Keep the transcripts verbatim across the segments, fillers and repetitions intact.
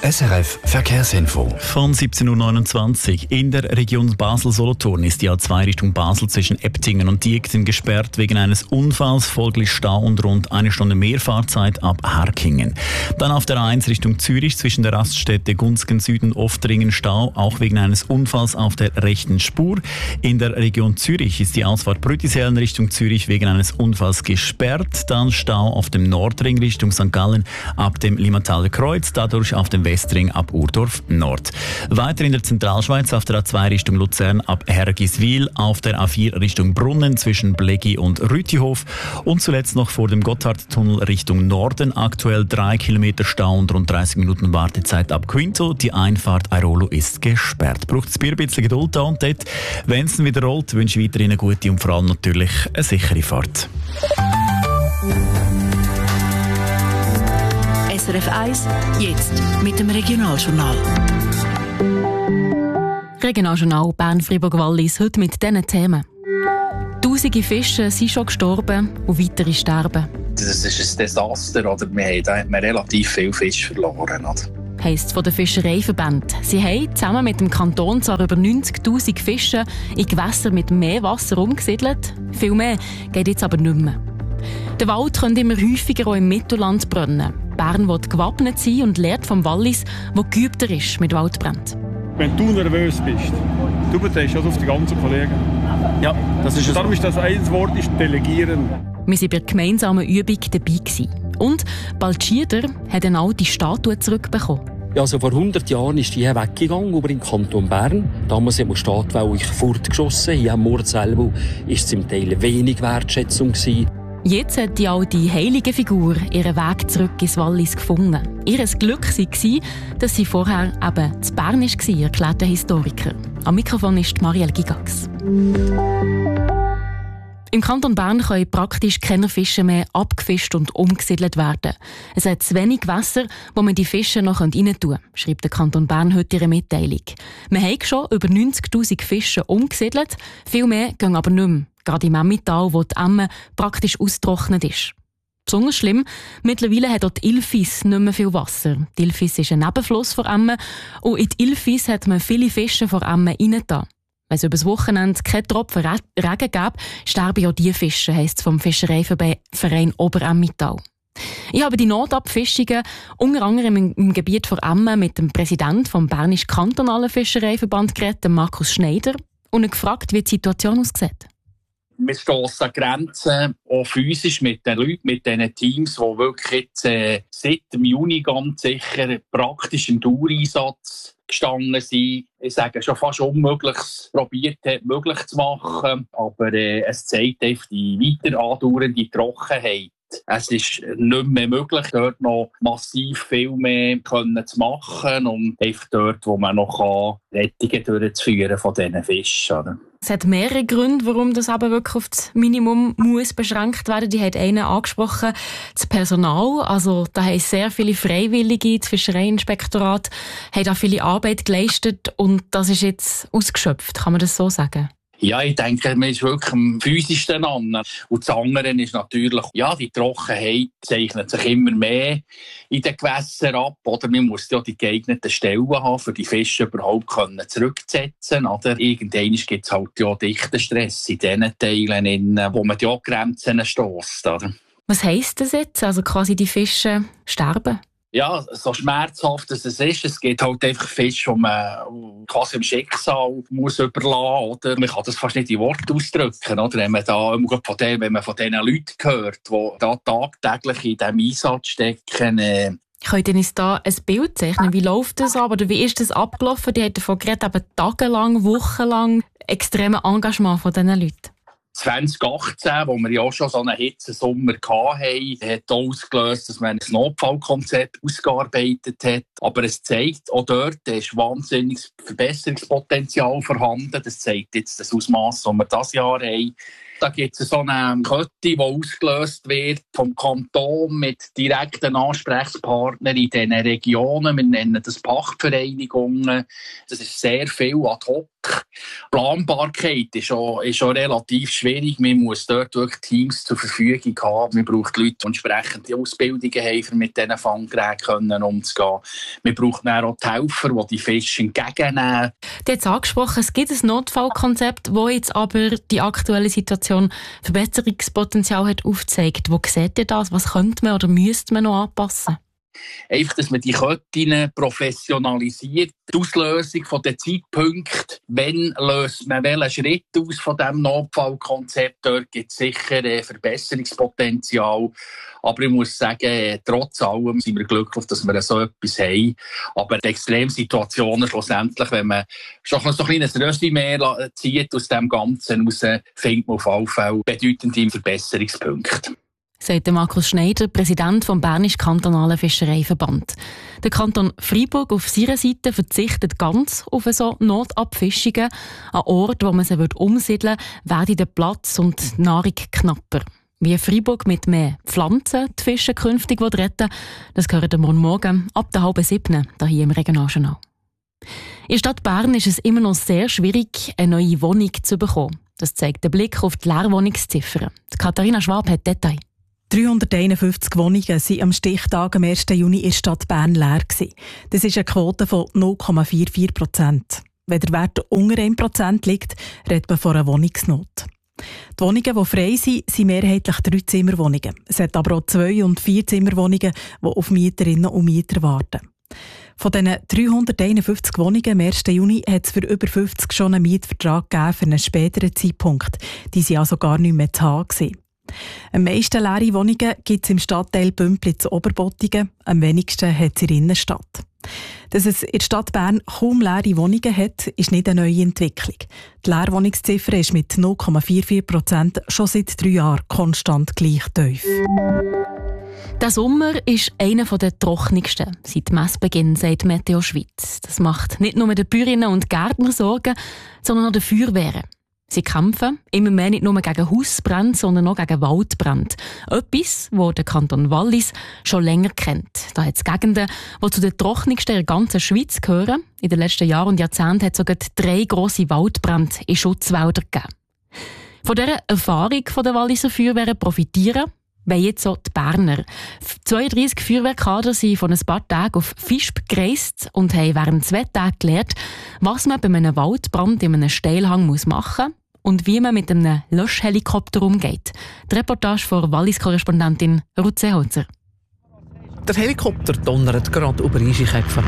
S R F Verkehrsinfo. Von siebzehn Uhr neunundzwanzig. In der Region Basel-Solothurn ist die A zwei Richtung Basel zwischen Eptingen und Diekten gesperrt wegen eines Unfalls, folglich Stau und rund eine Stunde mehr Fahrzeit ab Harkingen. Dann auf der A eins Richtung Zürich zwischen der Raststätte Gunzgen Süden und Oftringen Stau, auch wegen eines Unfalls auf der rechten Spur. In der Region Zürich ist die Ausfahrt Brütisellen Richtung Zürich wegen eines Unfalls gesperrt. Dann Stau auf dem Nordring Richtung Sankt Gallen ab dem Limmataler Kreuz, dadurch auf dem Westring ab Urdorf Nord. Weiter in der Zentralschweiz auf der A zwei Richtung Luzern ab Hergiswil, auf der A vier Richtung Brunnen zwischen Blegi und Rütihof und zuletzt noch vor dem Gotthardtunnel Richtung Norden aktuell drei Kilometer Stau und rund dreißig Minuten Wartezeit ab Quinto. Die Einfahrt Airolo ist gesperrt. Braucht es ein bisschen Geduld da und dort. Wenn es wieder rollt, wünsche ich weiterhin eine gute und vor allem natürlich eine sichere Fahrt. S R F eins, jetzt mit dem Regionaljournal. Regionaljournal Bern-Fribourg-Wallis, heute mit diesen Themen. Tausende Fische sind schon gestorben und weitere sterben. Das ist ein Desaster, oder? Wir haben, da hat man relativ viel Fisch verloren. Oder? Heisst von den Fischereiverbänden. Sie haben zusammen mit dem Kanton zwar über neunzigtausend Fische in Gewässer mit mehr Wasser umgesiedelt. Viel mehr geht jetzt aber nicht mehr. Der Wald könnte immer häufiger auch im Mittelland brennen. Bern will gewappnet sein und lernt vom Wallis, wo geübter ist mit Waldbränden. Wenn du nervös bist, du betest das auf die ganzen Kollegen. Ja, das ist es. Darum ist das ein Wort, ist delegieren. Wir waren bei der gemeinsamen Übung dabei gewesen. Und bald schieder hat eine alte Statue zurückbekommen. Ja, also vor hundert Jahren ist die hier weggegangen, über in den Kanton Bern. Damals hat man die Statue fortgeschossen. Hier am Ort selber war es zum Teil wenig Wertschätzung gewesen. Jetzt hat die alte heilige Figur ihren Weg zurück ins Wallis gefunden. Ihr Glück war, dass sie vorher eben zu Bern war, erklärt der Historiker. Am Mikrofon ist Marielle Gigax. Im Kanton Bern können praktisch keine Fische mehr abgefischt und umgesiedelt werden. Es hat zu wenig Wasser, wo man die Fische noch rein tun kann, schreibt der Kanton Bern heute in ihrer Mitteilung. Wir haben schon über neunzigtausend Fische umgesiedelt, viel mehr gehen aber nicht mehr. Gerade im Emmental, wo die Emme praktisch ausgetrocknet ist. Besonders schlimm, mittlerweile hat auch die Ilfis nicht mehr viel Wasser. Die Ilfis ist ein Nebenfluss von Emme und in die Ilfis hat man viele Fische von Emme reingetan. Wenn es über das Wochenende keinen Tropfen Regen gab, sterben ja diese Fische, heisst es vom Fischereiverein Oberemmental. Ich habe die Notabfischungen unter anderem im, im Gebiet von Emme mit dem Präsidenten vom Bernischen Kantonalen Fischereiverband geredet, Markus Schneider, und ihn gefragt, wie die Situation aussieht. Wir stossen an Grenzen, auch physisch mit den Leuten, mit diesen Teams, die wirklich jetzt, äh, seit dem Juni ganz sicher praktisch im Dauereinsatz gestanden sind. Ich sage, schon fast Unmögliches probiert hat, möglich zu machen. Aber äh, es zeigt einfach die weiter andauernde Trockenheit. Es ist nicht mehr möglich, dort noch massiv viel mehr können zu machen und einfach dort, wo man noch Rettungen durchzuführen von diesen Fischen. Oder? Es hat mehrere Gründe, warum das aber wirklich auf das Minimum muss beschränkt werden. Die hat einen angesprochen, das Personal. Also da haben sehr viele Freiwillige, das Fischereiinspektorat hat auch viele Arbeit geleistet und das ist jetzt ausgeschöpft, kann man das so sagen? Ja, ich denke, man ist wirklich am physischsten an. Und das andere ist natürlich, ja, die Trockenheit zeichnet sich immer mehr in den Gewässern ab. Oder man muss ja die geeigneten Stellen haben, für die Fische überhaupt zurückzusetzen. Oder irgendwann gibt es halt ja dichten Stress in den Teilen, wo man die Grenzen stösst. Oder? Was heisst das jetzt? Also quasi die Fische sterben? Ja, so schmerzhaft es ist, es gibt halt einfach Fische, die man quasi im Schicksal muss überlassen muss. Oder? Man kann das fast nicht in Worte ausdrücken. Oder? Wenn man da, von den, wenn man von diesen Leuten hört, die da tagtäglich in diesem Einsatz stecken. Äh Könnt ihr uns da ein Bild zeichnen? Wie läuft das ab? Oder wie ist das abgelaufen? Die haben davon geredet, eben tagelang, wochenlang extremes Engagement von diesen Leuten. zwanzig achtzehn, wo wir ja auch schon so einen Hitzesommer hatten, hat ausgelöst, dass man ein Notfallkonzept ausgearbeitet hat. Aber es zeigt, auch dort ist wahnsinniges Verbesserungspotenzial vorhanden. Das zeigt jetzt das Ausmaß, das wir dieses Jahr haben. Da gibt es so eine Kette, die ausgelöst wird vom Kanton mit direkten Ansprechpartnern in diesen Regionen. Wir nennen das Pachtvereinigungen. Das ist sehr viel ad hoc. Druck. Planbarkeit ist schon, ist schon relativ schwierig. Man muss dort wirklich Teams zur Verfügung haben. Man braucht Leute, die entsprechende Ausbildungen haben, um mit diesen Fanggeräten umzugehen. Man braucht dann auch die Helfer, die die Fische entgegennehmen. Du hast angesprochen, es gibt ein Notfallkonzept, das jetzt aber die aktuelle Situation Verbesserungspotenzial hat aufgezeigt. Wo seht ihr das? Was könnte man oder müsste man noch anpassen? Einfach, dass man die Ketten professionalisiert. Die Auslösung der Zeitpunkte, wenn löst man welchen Schritt aus von diesem Notfallkonzept, dort gibt es sicher ein Verbesserungspotenzial. Aber ich muss sagen, trotz allem sind wir glücklich, dass wir so etwas haben. Aber die Extremsituationen schlussendlich, wenn man schon so ein kleines Resümee zieht aus dem Ganzen raus, findet man auf alle Fälle bedeutende Verbesserungspunkte. Sagt Markus Schneider, Präsident vom Bernischen Kantonalen Fischereiverband. Der Kanton Freiburg auf seiner Seite verzichtet ganz auf so Notabfischungen. An Orten, wo man sie umsiedeln würde, werden der Platz und die Nahrung knapper. Wie Freiburg mit mehr Pflanzen die Fische künftig retten will, das gehört am Morgen ab der halben siebten hier im Regionaljournal. In der Stadt Bern ist es immer noch sehr schwierig, eine neue Wohnung zu bekommen. Das zeigt der Blick auf die Leerwohnungsziffern. Katharina Schwab hat Details. dreihunderteinundfünfzig Wohnungen waren am Stichtag am ersten Juni in der Stadt Bern leer. Das ist eine Quote von null Komma vierundvierzig Prozent. Wenn der Wert unter ein Prozent liegt, redet man von einer Wohnungsnot. Die Wohnungen, die frei sind, sind mehrheitlich Drei-Zimmerwohnungen. Es hat aber auch Zwei- und Vier-Zimmerwohnungen, die auf Mieterinnen und Mieter warten. Von diesen dreihunderteinundfünfzig Wohnungen am ersten Juni hat es für über fünfzig schon einen Mietvertrag gegeben für einen späteren Zeitpunkt. Die waren also gar nicht mehr zu haben. Am meisten leere Wohnungen gibt es im Stadtteil Bümpliz-Oberbottigen, am wenigsten hat es in der Innenstadt. Dass es in der Stadt Bern kaum leere Wohnungen hat, ist nicht eine neue Entwicklung. Die Leerwohnungsziffer ist mit null Komma vierundvierzig Prozent schon seit drei Jahren konstant gleich tief. Der Sommer ist einer der trockensten seit Messbeginn, sagt Meteo Schweiz. Das macht nicht nur den Bäuerinnen und Gärtnern Sorgen, sondern auch den Feuerwehren. Sie kämpfen immer mehr nicht nur gegen Hausbrände, sondern auch gegen Waldbrände. Etwas, das der Kanton Wallis schon länger kennt. Da hat es Gegenden, die zu den trockensten der ganzen Schweiz gehören. In den letzten Jahren und Jahrzehnten hat es sogar drei grosse Waldbrände in Schutzwäldern gegeben. Von dieser Erfahrung der Walliser Feuerwehren profitieren wollen jetzt auch die Berner. zweiunddreissig Feuerwehrkader sind von ein paar Tagen auf Visp gereist und haben während zwei Tagen gelernt, was man bei einem Waldbrand in einem Steilhang machen muss und wie man mit einem Löschhelikopter umgeht. Die Reportage von Wallis-Korrespondentin Ruth Seeholzer. Der Helikopter donnert gerade über Eisenkäpfen.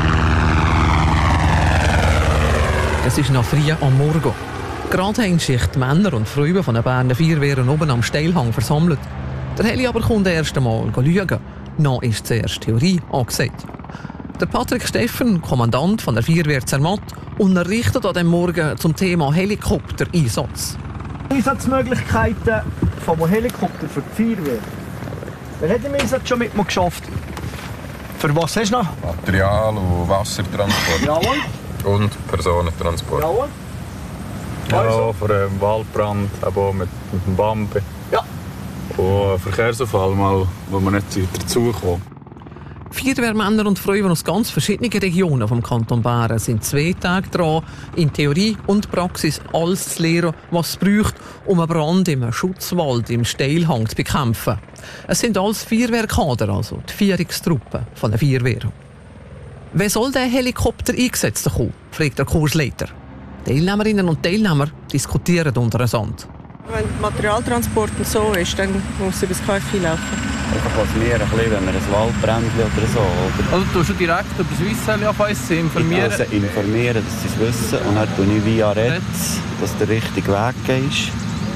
Es ist noch früh am Morgen. Gerade haben sich die Männer und Frauen von den Berner Feuerwehren oben am Steilhang versammelt. Der Heli aber kommt erst einmal schauen. Noch ist zuerst Theorie angesagt. Der Patrick Steffen, Kommandant von der Feuerwehr Zermatt, unterrichtet an diesem Morgen zum Thema Helikoptereinsatz. Einsatzmöglichkeiten vom Helikopter für die Feuerwehr. Wer hat im Einsatz schon mit mir geschafft? Für was hast du noch? Material- und Wassertransport. Jawohl. Und Personentransport. Jawohl. Also. Ja, für einen Waldbrand, aber mit, mit dem Bambi. Ja. Und einen Verkehrsunfall, mal, wo wir nicht dazukommen. Feuerwehrmänner und Frauen aus ganz verschiedenen Regionen vom Kanton Bern sind zwei Tage dran, in Theorie und Praxis alles zu lernen, was es braucht, um einen Brand im Schutzwald im Steilhang zu bekämpfen. Es sind alles Feuerwehrkader, also die Führungstruppen von der Feuerwehr. Wer soll der Helikopter eingesetzt kommen, fragt der Kursleiter. Teilnehmerinnen und Teilnehmer diskutieren untereinander. Wenn der Materialtransport so ist, dann muss über das K F I laufen. Einfach was mir ein bisschen, wenn wir ein Waldbrändchen oder so. Oder? Also du schon direkt über das Weisseli informieren? Also informieren, dass sie es wissen. Und dann tue ich via Retz, dass der richtige Weg ist.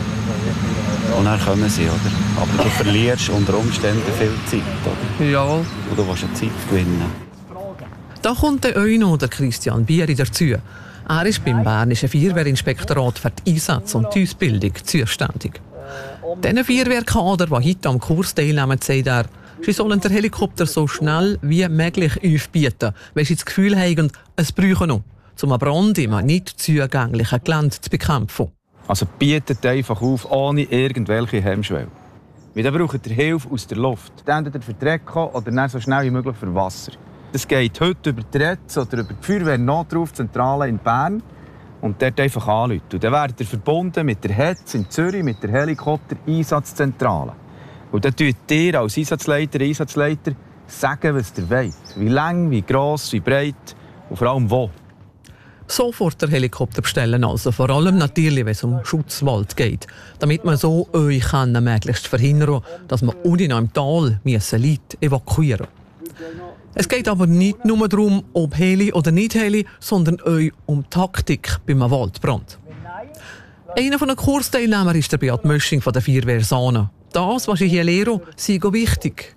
Und dann kommen sie, oder? Aber du verlierst unter Umständen viel Zeit, oder? Jawohl. Und du willst eine Zeit gewinnen. Da kommt der Euno, der Christian Bieri, dazu. Er ist beim Bernischen Feuerwehrinspektorat für die Einsatz- und die Ausbildung zuständig. Diesen Feuerwehrkader, die heute am Kurs teilnehmen, sagt er, sie sollen den Helikopter so schnell wie möglich aufbieten, weil sie das Gefühl haben, es brauchen noch, um einen Brand im nicht zugänglichen Gelände zu bekämpfen. Also bietet einfach auf, ohne irgendwelche Hemmschwelle. Weil dann braucht ihr Hilfe aus der Luft. Entweder für die Reko oder dann so schnell wie möglich für Wasser. Das geht heute über die Retz oder über die Feuerwehr Notrufzentrale in Bern. und dort einfach anrufen. Und dann werdet ihr verbunden mit der H E Z in Zürich, mit der Helikopter-Einsatzzentrale. Und dann tut ihr als Einsatzleiter, Einsatzleiter sagen, was ihr wollt. Wie lang, wie gross, wie breit und vor allem wo. Sofort der Helikopter bestellen, also vor allem natürlich, wenn es um Schutzwald geht, damit man so euch kann, möglichst verhindern kann, dass man unten im Tal Leute evakuieren müssen. Es geht aber nicht nur darum, ob Heli oder nicht Heli, sondern euch um Taktik beim Waldbrand. Einer der Kursteilnehmer ist der Beat Mösching von der Feuerwehr Sahne. Das, was ich hier lehre, sei wichtig.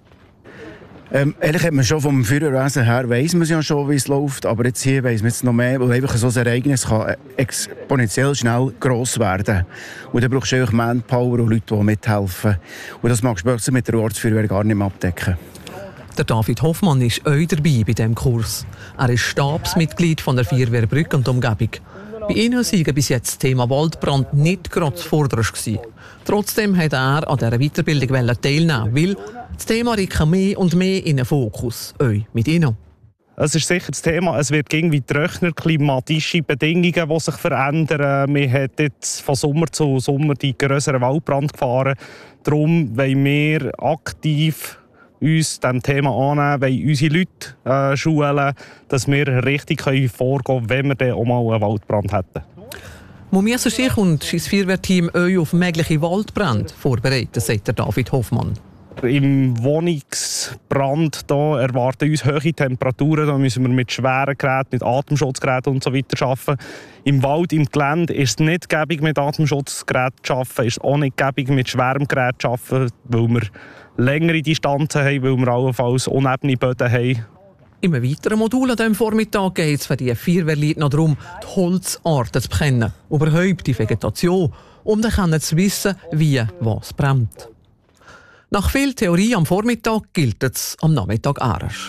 Ähm, ehrlich hat man schon vom Feuerwehrwesen her weiss man ja schon, wie es läuft, aber jetzt hier weiss man jetzt noch mehr, weil einfach so ein Ereignis kann exponentiell schnell gross werden. Und dann brauchst du einfach Manpower und Leute, die mithelfen. Und das magst du mit der Ortsfeuerwehr gar nicht mehr abdecken. Der David Hoffmann ist auch dabei bei diesem Kurs. Er ist Stabsmitglied von der Feuerwehr Brügg und Umgebung. Bei ihnen sei bis jetzt das Thema Waldbrand nicht gerade zuvorderst gewesen. Trotzdem hat er an dieser Weiterbildung teilnehmen, weil das Thema rückt mehr und mehr in den Fokus. Euch mit ihnen. Es ist sicher das Thema, es wird irgendwie trockener, klimatische Bedingungen, die sich verändern. Wir haben jetzt von Sommer zu Sommer die grösseren Waldbrand gefahren. Darum wollen wir aktiv uns diesem Thema annehmen, wollen unsere Leute äh, schulen, dass wir richtig vorgehen können, wenn wir dann auch mal einen Waldbrand hätten. Muss sich und sein Feuerwehrteam euch auf mögliche Waldbrände vorbereiten, sagt der David Hoffmann. Im Wohnungsbrand da erwarten uns hohe Temperaturen. Da müssen wir mit schweren Geräten, mit Atemschutzgeräten und so weiter arbeiten. Im Wald, im Gelände ist es nicht gäbig, mit Atemschutzgeräten zu arbeiten. Ist es auch nicht gäbig, mit schwerem Gerät zu arbeiten, weil wir längere Distanzen haben, weil wir allenfalls unebene Böden haben. Im weiteren Modul an diesem Vormittag geht es für die Feuerwehrleute noch darum, die Holzarten zu kennen, überhaupt die Vegetation, um dann zu wissen, wie was brennt. Nach viel Theorie am Vormittag gilt es am Nachmittag erst.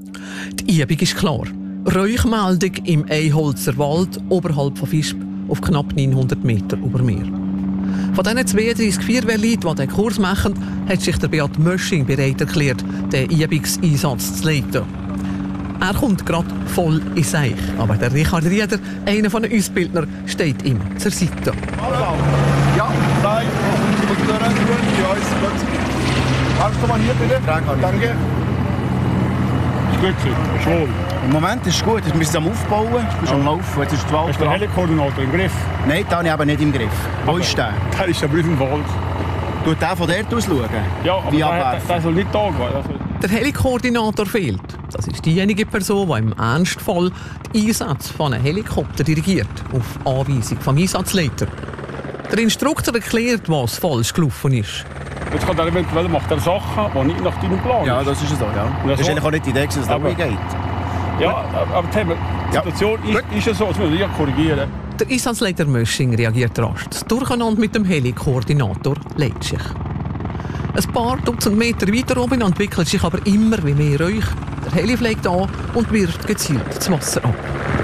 Die Übung ist klar. Räuchmeldung im Eiholzer Wald oberhalb von Visp auf knapp neunhundert Meter über Meer. Von diesen zweiunddreissig Feuerwehrleuten, die diesen Kurs machen, hat sich der Beat Mösching bereit erklärt, den Übungseinsatz zu leiten. Er kommt gerade voll in Seich, aber der Richard Rieder, einer von den Ausbildnern, steht ihm zur Seite. Ja, nein, gut, ja, ist gut. Komm mal hier bitte. Danke. Ist gut, ist wohl. Im Moment ist es gut, wir sind am Aufbauen, wir sind am Laufen. Jetzt ist die Wald. Hast du den Heli-Koordinator im Griff? Nein, den habe ich aber nicht im Griff. Wo okay. ist der? Der ist aber im Wald. Tut der von dort aus schauen? Ja, aber der, der soll nicht da gehen. Also. Der Heli-Koordinator fehlt. Das ist diejenige Person, die im Ernstfall den Einsatz von einem Helikopter dirigiert, auf Anweisung vom Einsatzleiter. Der Instruktor erklärt, was falsch gelaufen ist. Jetzt kann er eventuell macht er Sachen, die nicht nach deinem Plan Ja, das ist es so, ja. Das, das ist eigentlich auch nicht die Idee, dass es dabei geht. Ja, aber die Situation ja. ist, ist ja so, das müssen wir ja korrigieren. Der Einsatzleiter Mösching reagiert rasch. Das Durcheinander mit dem Heli-Koordinator leitet sich. Ein paar Dutzend Meter weiter oben entwickelt sich aber immer wie mehr Räuch. Der Heli fliegt an und wirft gezielt das Wasser ab.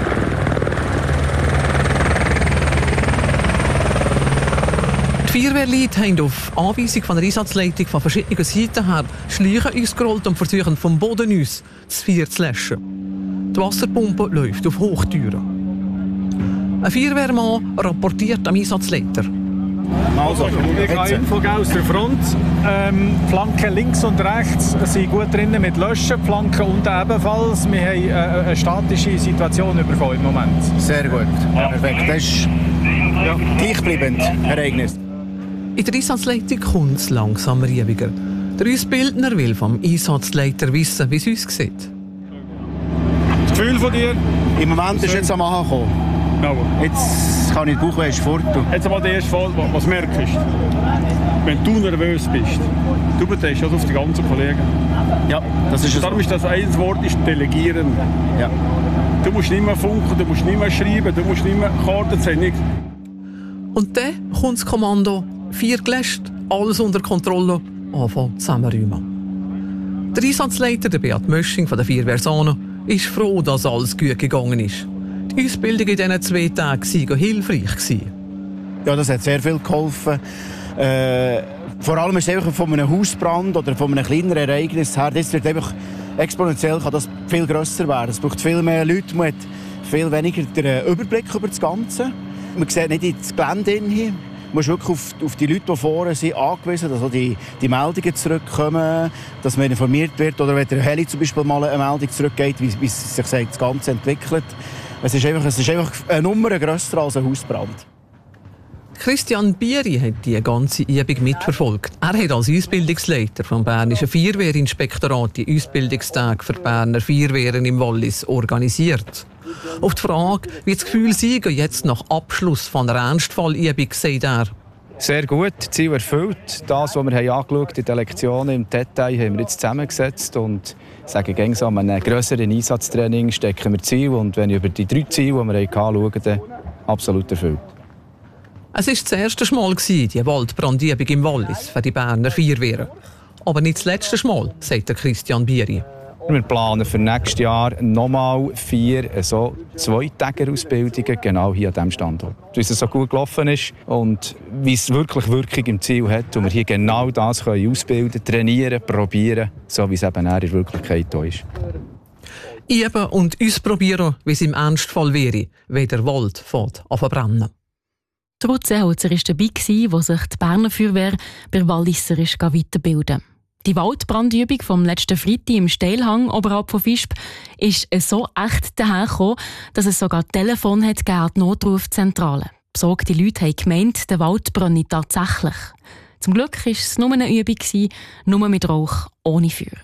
Die Feuerwehrleute haben auf Anweisung von der Einsatzleitung von verschiedenen Seiten her Schläuche ausgerollt und versuchen vom Boden aus das Feuer zu löschen. Die Wasserpumpe läuft auf Hochtüren. Ein Feuerwehrmann rapportiert am Einsatzleiter. Also, ich habe Info aus der Front. Ähm, Flanken links und rechts sind gut drinnen mit Löschen, Flanken unten ebenfalls. Wir haben äh, eine statische Situation bekommen im Moment. Sehr gut, ja. Perfekt. Das ist ja. gleichbleibend Ereignis. In der Einsatzleitung kommt es langsam ruhiger. Der Ausbildner will vom Einsatzleiter wissen, wie es uns sieht. Das Gefühl von dir? Im Moment ist jetzt am Ankommen. Ja. Jetzt kann ich die Bauchwäsche fort. Jetzt mal der erste Fall, was merkst du? Wenn du nervös bist, du betest das auf die ganzen Kollegen. Ja, das ist es. Darum ist das ein Wort, ist delegieren. Ja. Du musst nicht mehr funken, du musst nicht mehr schreiben, du musst nicht mehr Karten ziehen. Und dann kommt das Kommando, vier gelöscht, alles unter Kontrolle, anfangen zusammenräumen. Der Einsatzleiter, der Beat Mösching von der Feuerwehr Sahne, ist froh, dass alles gut gegangen ist. Die Ausbildung in diesen zwei Tagen war hilfreich. Ja, das hat sehr viel geholfen. Äh, vor allem ist es einfach von einem Hausbrand oder von einem kleineren Ereignis her, das wird einfach exponentiell kann das viel grösser werden. Es braucht viel mehr Leute, man hat viel weniger den Überblick über das Ganze. Man sieht nicht ins Gelände hin. Man ist wirklich auf, auf die Leute, die vorne sind, angewiesen, dass auch die, die Meldungen zurückkommen, dass man informiert wird. Oder wenn der Heli zum Beispiel mal eine Meldung zurückgeht, wie, wie sich das Ganze entwickelt. Es ist einfach, es ist einfach eine Nummer grösser als ein Hausbrand. Christian Bieri hat die ganze Übung mitverfolgt. Er hat als Ausbildungsleiter vom Bernischen Feuerwehrinspektorat die Ausbildungstage für Berner Feuerwehren im Wallis organisiert. Auf die Frage, wie das Gefühl sei, jetzt nach Abschluss von einer Ernstfallübung, sagt er: Sehr gut, Ziel erfüllt. Das, was wir haben angeschaut in den Lektionen im Detail, haben wir jetzt zusammengesetzt und sagen gegen so an einem grösseren Einsatztraining stecken wir Ziel und wenn ich über die drei Ziele, die wir hatten, schaue, dann absolut erfüllt. Es war das erste Mal, die Waldbrandübung im Wallis für die Berner Feuerwehren. Aber nicht das letzte Mal, sagt Christian Bieri. Wir planen für nächstes Jahr nochmal vier so Zweitäger-Ausbildungen genau hier an diesem Standort. Weil es so gut gelaufen ist und wie es wirklich Wirkung im Ziel hat und wir hier genau das können ausbilden, trainieren, probieren, so wie es eben in der Wirklichkeit hier ist. Üben und ausprobieren, wie es im Ernstfall wäre, wenn der Wald fängt an zu brennen. Ruth Seeholzer war dabei, wo sich die Berner Feuerwehr bei Walliser weiterbilden. Die Waldbrandübung vom letzten Freitag im Steilhang oberhalb von Visp ist so echt dahergekommen, dass es sogar Telefon hat an die Notrufzentrale. Besorgte Leute haben gemeint, der Wald brenne tatsächlich. Zum Glück war es nur eine Übung, nur mit Rauch, ohne Feuer.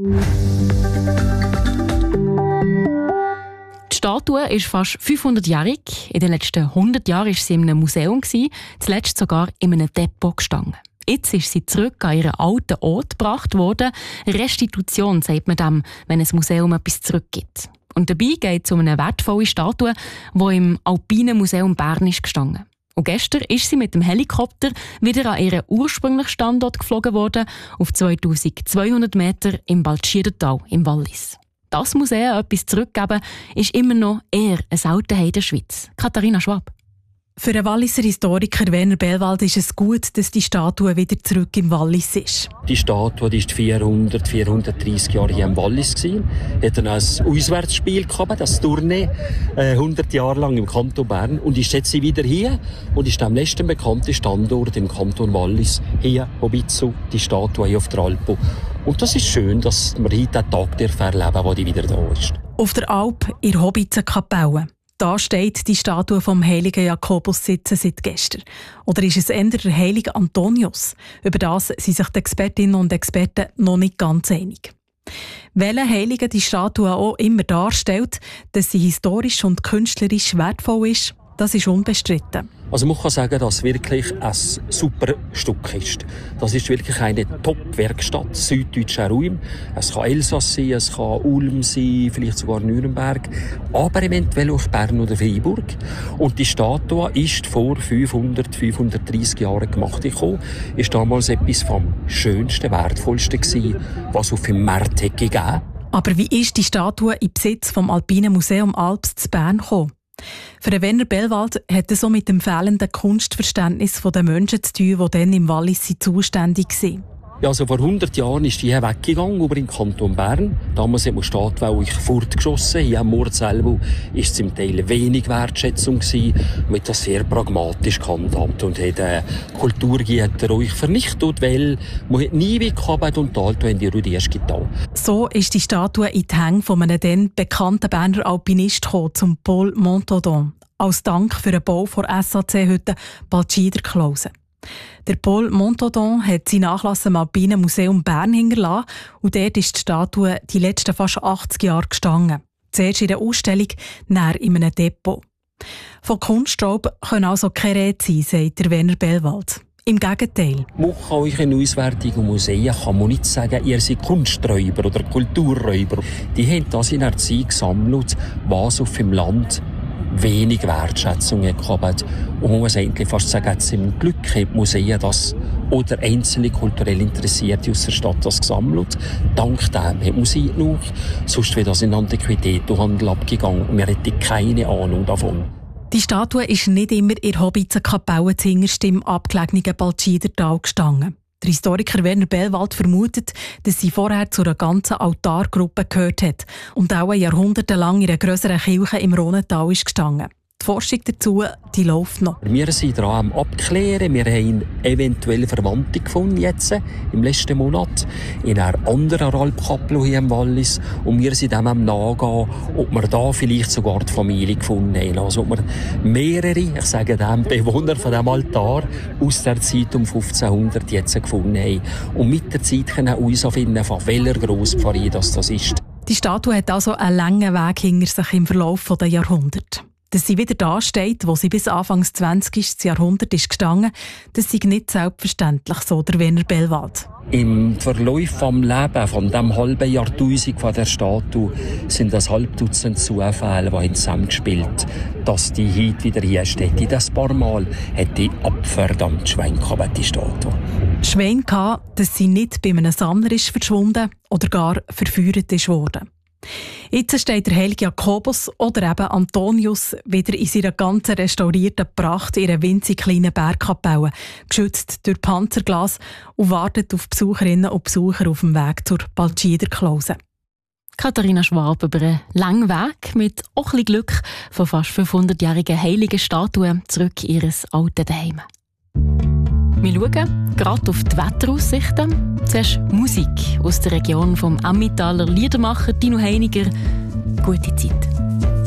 Die Statue ist fast fünfhundertjährig. In den letzten hundert Jahren war sie in einem Museum, zuletzt sogar in einem Depot gestanden. Jetzt ist sie zurück an ihren alten Ort gebracht worden. Restitution sagt man dem, wenn ein Museum etwas zurückgibt. Und dabei geht es um eine wertvolle Statue, die im Alpinen Museum Bern ist gestanden. Und gestern ist sie mit dem Helikopter wieder an ihren ursprünglichen Standort geflogen worden, auf zweitausendzweihundert Meter im Baltschiertal im Wallis. Das Museum etwas zurückgeben, ist immer noch eher eine Seltenheit in der Schweiz. Katharina Schwab. Für den Walliser Historiker Werner Bellwald ist es gut, dass die Statue wieder zurück im Wallis ist. Die Statue die ist vierhundert, vierhundertdreissig Jahre hier im Wallis gewesen. Hat dann ein Auswärtsspiel gehabt, das Tournee, äh, hundert Jahre lang im Kanton Bern. Und ist jetzt wieder hier und ist am letzten bekannten Standort im Kanton Wallis. Hier, Hobitzu, die Statue hier auf der Alp. Und das ist schön, dass wir heute den Tag erleben, wo die wieder da ist. Auf der Alp in Hobitzenkapelle. Da steht die Statue vom heiligen Jakobus sitzen seit gestern. Oder ist es eher der heilige Antonius? Über das sind sich die Expertinnen und Experten noch nicht ganz einig. Welcher Heilige die Statue auch immer darstellt, dass sie historisch und künstlerisch wertvoll ist, das ist unbestritten. Also man kann sagen, dass es wirklich ein super Stück ist. Das ist wirklich eine Top-Werkstatt, süddeutscher Raum. Es kann Elsass sein, es kann Ulm sein, vielleicht sogar Nürnberg, aber eventuell auch Bern oder Freiburg. Und die Statue ist vor fünfhundert, fünfhundertdreissig Jahren gemacht gekommen. Ist damals etwas vom Schönsten, Wertvollsten gewesen, was auf dem Markt gegeben hat. Aber wie ist die Statue in Besitz vom Alpinen Museum Alps zu Bern gekommen? Für Werner Bellwald hat es so mit dem fehlenden Kunstverständnis der Menschen zu tun, die dann im Wallis zuständig waren. Ja, also vor hundert Jahren ist die hier weggegangen, über den Kanton Bern. Damals hat man Stadtwälle fortgeschossen. Hier am Ort selber war es zum Teil wenig Wertschätzung gewesen. Man hat das sehr pragmatisch gehandhabt und hat äh, Kulturgüter ruhig vernichtet, weil man hat nie wie gehabt und da haben die Rudi erst getan. So ist die Statue in die Hänge von einem dann bekannten Berner Alpinist gekommen, zum Paul Montaudoin, als Dank für den Bau der S A C-Hütte Baltschierklause. Der Paul Montaudoin hat seinen Nachlass im Alpinen Museum Bern hinterlassen und dort ist die Statue die letzten fast achtzig Jahre gestanden. Zuerst in der Ausstellung, dann in einem Depot. Von Kunstraub können also keine Rede sein, sagt der Werner Bellwald. Im Gegenteil. Man kann euch in Auswärtigen Museen kann man nicht sagen, ihr seid Kunsträuber oder Kulturräuber. Die haben das in der Zeit gesammelt, was auf dem Land wenig Wertschätzung gehabt. Und man muss eigentlich fast sagen, jetzt im Glück haben die Museen das oder einzelne kulturell Interessierte aus der Stadt das gesammelt. Dank dem hat Musik noch. Sonst wäre das in Antiquitätenhandel abgegangen und wir hätten keine Ahnung davon. Die Statue ist nicht immer in Hobitzenkapelle zuhinterst im abgelegenen Baltschiertal gestanden. Der Historiker Werner Bellwald vermutet, dass sie vorher zu einer ganzen Altargruppe gehört hat und auch jahrhundertelang in einer grösseren Kirche im Rhonental ist gestanden. Die Forschung dazu, die läuft noch. Wir sind daran am Abklären. Wir haben eventuell Verwandte gefunden jetzt, im letzten Monat, in einer anderen Alpkapelle hier im Wallis. Und wir sind dem am Nachgehen, ob wir da vielleicht sogar die Familie gefunden haben. Also ob wir mehrere, ich sage dem, Bewohner von diesem Altar aus der Zeit um fünfzehnhundert jetzt gefunden haben. Und mit der Zeit können wir herausfinden, von welcher Grosspfarrei das, das ist. Die Statue hat also einen langen Weg hinter sich im Verlauf der Jahrhunderte. Dass sie wieder da steht, wo sie bis Anfang des zwanzigsten Jahrhunderts ist gestanden, das sei nicht selbstverständlich, so der Werner Bellwald. Im Verlauf vom Leben von dem halben Jahrtausend von der Statue sind das halb Dutzend Zufälle, die haben zusammengespielt, dass die heute wieder hier steht. In das paar Mal hat die abverdammt Schwein gehabt, die Statue. Schwein gehabt, dass sie nicht bei einem Sammler ist verschwunden oder gar verführt ist worden. Jetzt steht der heilige Jakobus oder eben Antonius wieder in seiner ganzen restaurierten Pracht in einer winzig kleinen Bergkapelle, geschützt durch Panzerglas und wartet auf Besucherinnen und Besucher auf dem Weg zur Baltschieder Klause. Katharina Schwab über einen langen Weg mit auch ein bisschen Glück von fast fünfhundertjährigen heiligen Statuen zurück in ihr altes Heim. Wir schauen gerade auf die Wetteraussichten. Zuerst Musik aus der Region vom Emmentaler Liedermacher Dino Heiniger. Gute Zeit.